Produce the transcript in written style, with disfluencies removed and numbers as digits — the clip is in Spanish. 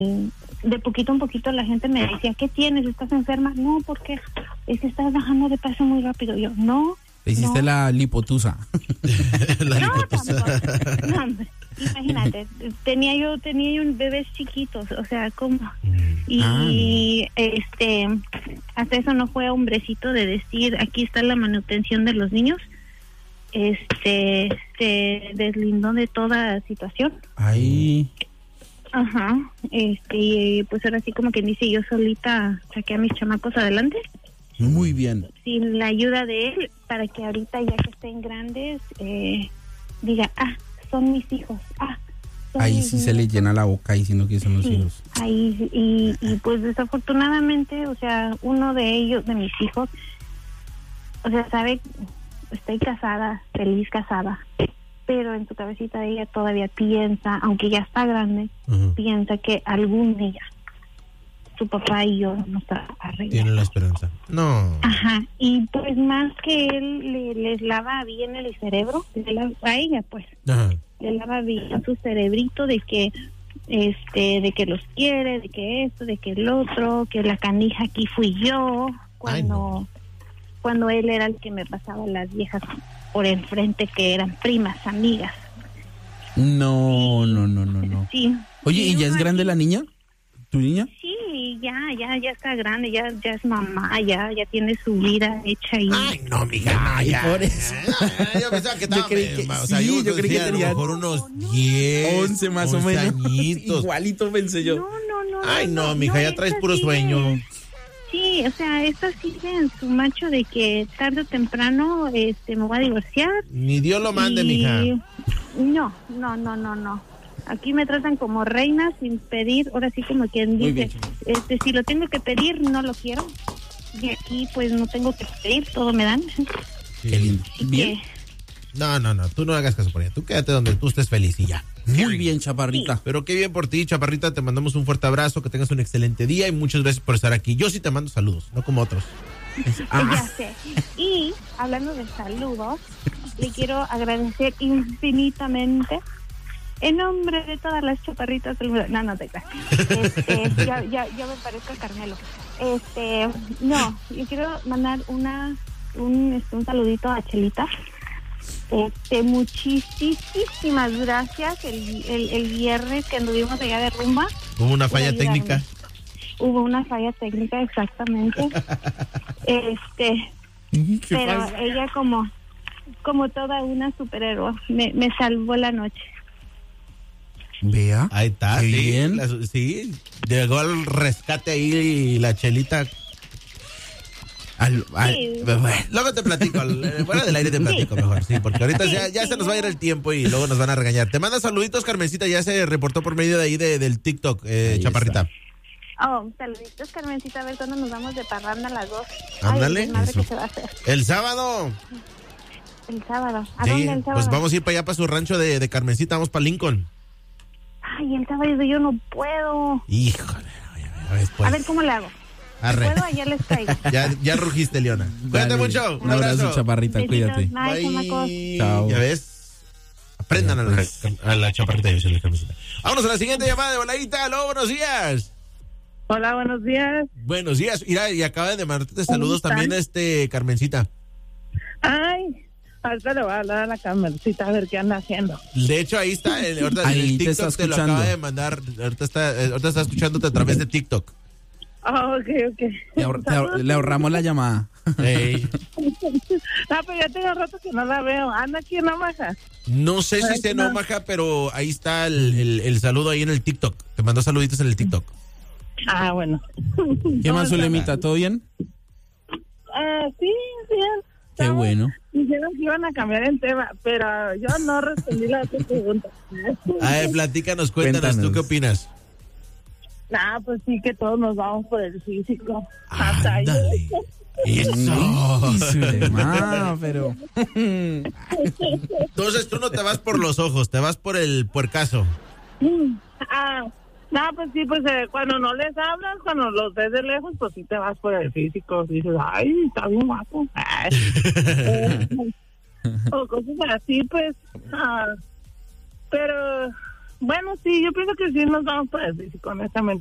de poquito en poquito la gente me decía, ¿qué tienes? ¿Estás enferma? No, porque es que estás bajando de peso muy rápido. Yo, no. Te hiciste la lipotusa. No, hombre, imagínate, tenía yo bebés chiquitos, o sea, ¿cómo? Y hasta eso no fue hombrecito de decir, aquí está la manutención de los niños. Se deslindó de toda situación. Ay. Ajá, y pues ahora sí como quien dice, yo solita saqué a mis chamacos adelante. Muy bien. Sin la ayuda de él, para que ahorita ya que estén grandes, diga, son mis hijos, ahí sí se le llena la boca diciendo que son los hijos. Ahí, y pues desafortunadamente, o sea, uno de ellos, de mis hijos, o sea, sabe, estoy casada, feliz casada, pero en su cabecita ella todavía piensa, aunque ya está grande, piensa que algún día su papá y yo nos arreglamos. Tiene la esperanza. No. Ajá, y pues más que él les lava bien el cerebro, a ella pues. Ajá. Le lava bien su cerebrito de que de que los quiere, de que esto, de que el otro, que la canija aquí fui yo, cuando él era el que me pasaba las viejas por enfrente que eran primas, amigas. No. Sí. Oye, ¿y ya es grande la niña? ¿Tu niña? Sí, ya está grande, ya es mamá, ya tiene su vida hecha y... Ay, no, mija, Ay, ya. por eso. Yo pensaba que estaba... Yo creí que tenía a lo mejor unos 10, 11 más o menos. añitos. Igualito pensé yo. No. Ay, no, mija, ya traes puro sueño. Sí, o sea, esta sigue en su macho de que tarde o temprano me voy a divorciar. Ni Dios lo mande, mija. No. Aquí me tratan como reina sin pedir, ahora sí como quien dice, si lo tengo que pedir, no lo quiero. Y aquí pues no tengo que pedir, todo me dan. Qué lindo. Bien. No, tú no hagas caso por ella. Tú quédate donde tú estés feliz y ya. Muy bien, Chaparrita. Sí. Pero qué bien por ti, Chaparrita. Te mandamos un fuerte abrazo, que tengas un excelente día y muchas gracias por estar aquí. Yo sí te mando saludos, no como otros. Ya sé. Y hablando de saludos, le quiero agradecer infinitamente en nombre de todas las chaparritas del mundo. No te creas. Ya me parezco a Carmelo. Yo quiero mandar un saludito a Chelita. Muchísimas gracias. El viernes que anduvimos allá de rumba. ¿Hubo una falla técnica? Hubo una falla técnica, exactamente. Pero ella como toda una superhéroe me salvó la noche. Vea. Ahí está. Qué sí, bien. Sí, llegó al rescate ahí la Chelita. Luego te platico, fuera del aire te platico mejor, sí, porque ahorita ya se nos va a ir el tiempo y luego nos van a regañar. Te manda saluditos, Carmencita, ya se reportó por medio de ahí del TikTok, Chaparrita. Saluditos, Carmencita, a ver cuándo nos vamos de parranda las dos. Ándale. ¿Qué se va a hacer? El sábado. El sábado. ¿A Sí, dónde el sábado? pues vamos a ir para allá, para su rancho de Carmencita, vamos para Lincoln. Ay, el sábado yo no puedo. Híjole, después. A ver cómo le hago. Arre. Si puedo, allá les traigo. Ya rugiste, Leona. Cuídate mucho. Un abrazo, Chaparrita. Besitos. Cuídate. Bye. Chao. Ya ves. Aprendan a la Chaparrita y a la Carmencita. Vámonos a la siguiente llamada de voladita. Aló, buenos días. Hola, buenos días. Buenos días. Mira, y acaba de mandarte saludos también Carmencita. Ay, ahorita le voy a hablar a la Carmencita a ver qué anda haciendo. De hecho, ahí está. Ahorita Ahí el te está TikTok te lo escuchando. acaba de mandar. Ahorita está escuchándote a través de TikTok. Ok. Le ahorramos la llamada. Ey. Pero ya tengo rato que no la veo. Anda aquí en Omaha. No sé si está en Omaha, pero ahí está el saludo ahí en el TikTok. Te mandó saluditos en el TikTok. Bueno. ¿Qué más, Zulemita? ¿Todo bien? Sí, bien. Qué bueno. Dijeron que iban a cambiar el tema, pero yo no respondí la otra pregunta. A ver, platícanos, cuéntanos, ¿tú qué opinas? Pues sí, que todos nos vamos por el físico. Hasta ahí. Ándale. Eso. Zulema, pero... Entonces tú no te vas por los ojos, te vas por el puercaso. Pues sí, pues cuando no les hablas, cuando los ves de lejos, pues sí te vas por el físico. Dices, ay, está bien guapo. O cosas así, pues. Pero Bueno, sí, yo pienso que sí nos vamos por el físico, honestamente.